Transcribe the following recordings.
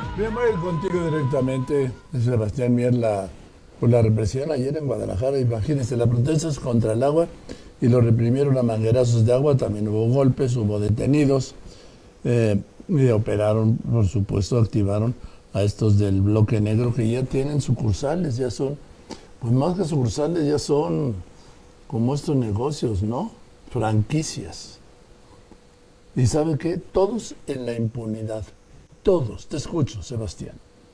Bien, voy a ir contigo directamente, Sebastián Mier, por la represión ayer en Guadalajara. Imagínense, la protesta es contra el agua y lo reprimieron a manguerazos de agua. También hubo golpes, hubo detenidos y operaron, por supuesto, activaron a estos del bloque negro que ya tienen sucursales, ya son, pues más que sucursales, ya son como estos negocios, ¿no? Franquicias. ¿Y sabe qué? Todos en la impunidad. Todos. Te escucho, Sebastián.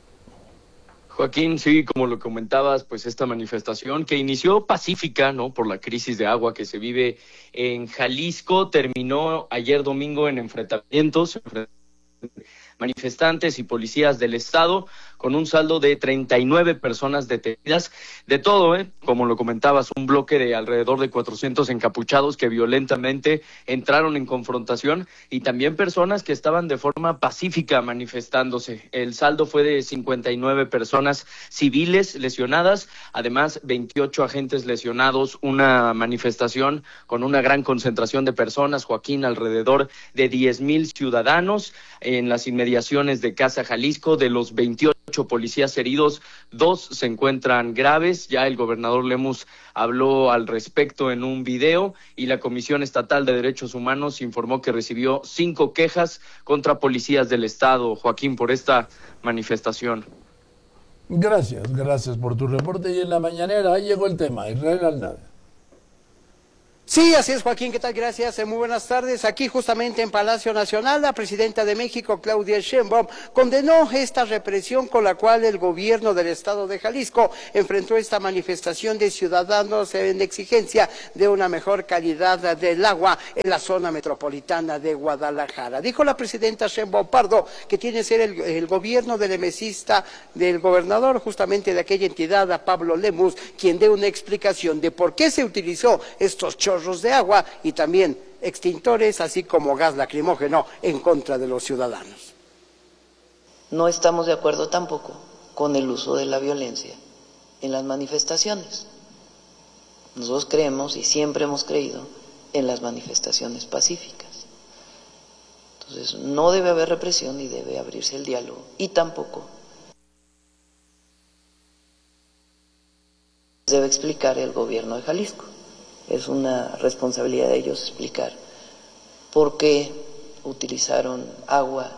Joaquín, sí, como lo comentabas, pues esta manifestación que inició pacífica, ¿no? Por la crisis de agua que se vive en Jalisco, terminó ayer domingo en enfrentamientos, manifestantes y policías del estado, con un saldo de 39 personas detenidas, de todo, como lo comentabas, un bloque de alrededor de 400 encapuchados que violentamente entraron en confrontación y también personas que estaban de forma pacífica manifestándose. El saldo fue de 59 personas civiles lesionadas, además 28 agentes lesionados, una manifestación con una gran concentración de personas, Joaquín, alrededor de 10,000 ciudadanos en las inmediaciones de Casa Jalisco. De los 28 policías heridos, 2 se encuentran graves. Ya el gobernador Lemus habló al respecto en un video y la Comisión Estatal de Derechos Humanos informó que recibió 5 quejas contra policías del estado, Joaquín, por esta manifestación. Gracias por tu reporte. Y en la mañanera, ahí llegó el tema, Israel Aldana. Sí, así es, Joaquín, ¿qué tal? Gracias, muy buenas tardes. Aquí justamente en Palacio Nacional, la presidenta de México, Claudia Sheinbaum, condenó esta represión con la cual el gobierno del estado de Jalisco enfrentó esta manifestación de ciudadanos en exigencia de una mejor calidad del agua en la zona metropolitana de Guadalajara. Dijo la presidenta Sheinbaum Pardo que tiene que ser el gobierno del emesista del gobernador justamente de aquella entidad, a Pablo Lemus, quien dé una explicación de por qué se utilizó estos chorros de agua y también extintores, así como gas lacrimógeno en contra de los ciudadanos. No estamos de acuerdo tampoco con el uso de la violencia en las manifestaciones. Nosotros creemos y siempre hemos creído en las manifestaciones pacíficas. Entonces, no debe haber represión y debe abrirse el diálogo. Y tampoco debe explicar el gobierno de Jalisco. Es una responsabilidad de ellos explicar por qué utilizaron agua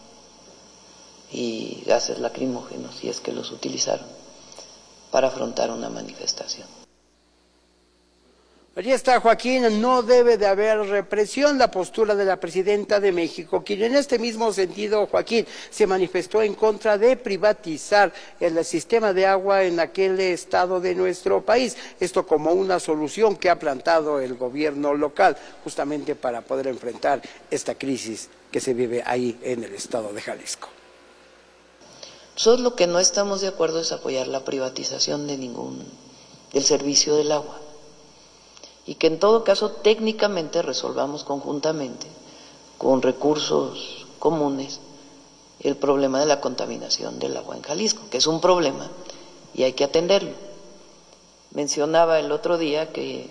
y gases lacrimógenos, si es que los utilizaron, para afrontar una manifestación. Allí está, Joaquín, no debe de haber represión, la postura de la presidenta de México, quien en este mismo sentido, Joaquín, se manifestó en contra de privatizar el sistema de agua en aquel estado de nuestro país, esto como una solución que ha plantado el gobierno local, justamente para poder enfrentar esta crisis que se vive ahí en el estado de Jalisco. Nosotros lo que no estamos de acuerdo es apoyar la privatización del servicio del agua. Y que en todo caso técnicamente resolvamos conjuntamente, con recursos comunes, el problema de la contaminación del agua en Jalisco, que es un problema y hay que atenderlo. Mencionaba el otro día que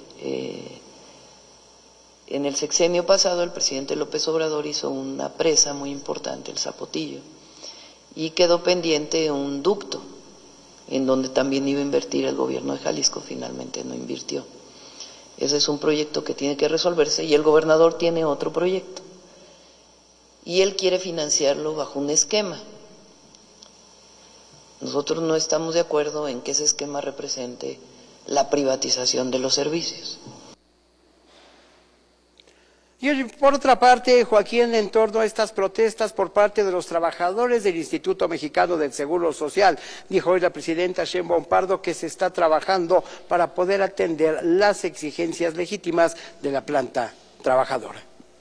en el sexenio pasado el presidente López Obrador hizo una presa muy importante, el Zapotillo, y quedó pendiente un ducto en donde también iba a invertir el gobierno de Jalisco, finalmente no invirtió. Ese es un proyecto que tiene que resolverse y el gobernador tiene otro proyecto y él quiere financiarlo bajo un esquema. Nosotros no estamos de acuerdo en que ese esquema represente la privatización de los servicios. Y por otra parte, Joaquín, en torno a estas protestas por parte de los trabajadores del Instituto Mexicano del Seguro Social, dijo hoy la presidenta Sheinbaum Pardo que se está trabajando para poder atender las exigencias legítimas de la planta trabajadora.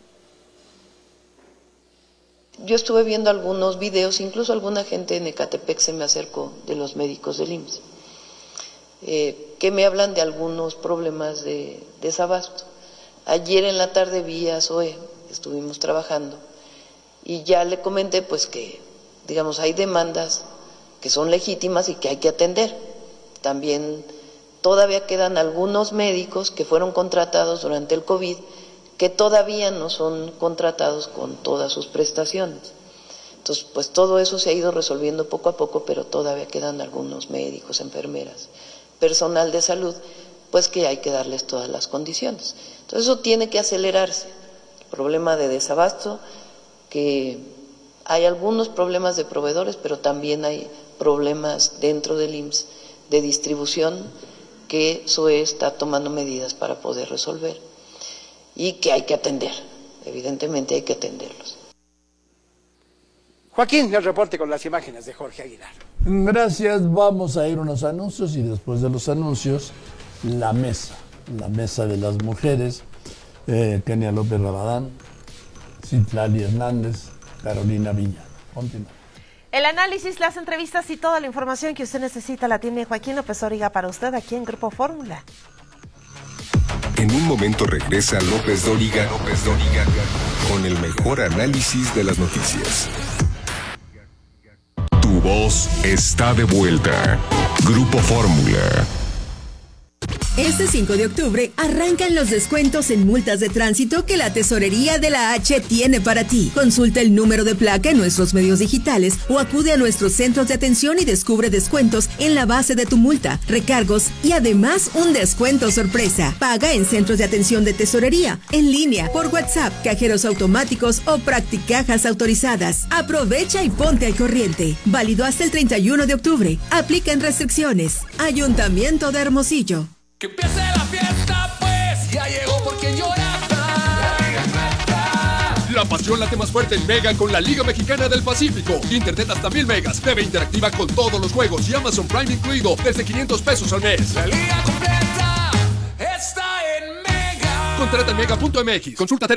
Yo estuve viendo algunos videos, incluso alguna gente en Ecatepec se me acercó de los médicos del IMSS, que me hablan de algunos problemas de desabasto. Ayer en la tarde vi a Zoe, estuvimos trabajando, y ya le comenté pues que, digamos, hay demandas que son legítimas y que hay que atender. También todavía quedan algunos médicos que fueron contratados durante el COVID que todavía no son contratados con todas sus prestaciones. Entonces, pues todo eso se ha ido resolviendo poco a poco, pero todavía quedan algunos médicos, enfermeras, personal de salud, pues que hay que darles todas las condiciones. Entonces eso tiene que acelerarse. El problema de desabasto, que hay algunos problemas de proveedores, pero también hay problemas dentro del IMSS de distribución que SOE está tomando medidas para poder resolver y que hay que atender, evidentemente hay que atenderlos. Joaquín, el reporte con las imágenes de Jorge Aguilar. Gracias, vamos a ir a unos anuncios y después de los anuncios, la mesa de las mujeres, Kenia López Rabadán, Citlali Hernández, Carolina Villa. Continuamos. El análisis, las entrevistas y toda la información que usted necesita la tiene Joaquín López Dóriga para usted aquí en Grupo Fórmula. En un momento regresa López Dóriga con el mejor análisis de las noticias. Tu voz está de vuelta. Grupo Fórmula. Este 5 de octubre arrancan los descuentos en multas de tránsito que la Tesorería de la H tiene para ti. Consulta el número de placa en nuestros medios digitales o acude a nuestros centros de atención y descubre descuentos en la base de tu multa, recargos y además un descuento sorpresa. Paga en centros de atención de Tesorería, en línea, por WhatsApp, cajeros automáticos o practicajas autorizadas. Aprovecha y ponte al corriente. Válido hasta el 31 de octubre. Aplican restricciones. Ayuntamiento de Hermosillo. Que empiece la fiesta, pues ya llegó por quien llora. La pasión late más fuerte en Mega con la Liga Mexicana del Pacífico. Internet hasta 1000 megas, TV interactiva con todos los juegos y Amazon Prime incluido desde 500 pesos al mes. La liga completa está en Mega. Contrata en mega.mx. Consulta